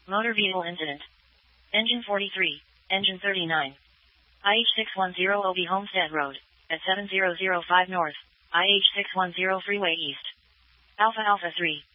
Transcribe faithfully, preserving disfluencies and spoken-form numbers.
Motor vehicle incident. Engine forty-three, engine thirty-nine. I H six one zero O B Homestead Road, at seven zero zero five North, I H six one zero Freeway East. Alpha Alpha three.